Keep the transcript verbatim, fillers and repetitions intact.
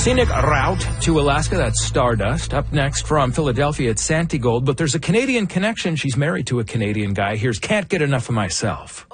Scenic route to Alaska, that's Stardust. Up next from Philadelphia, it's Santigold. But there's a Canadian connection. She's married to a Canadian guy. Here's Can't Get Enough of Myself.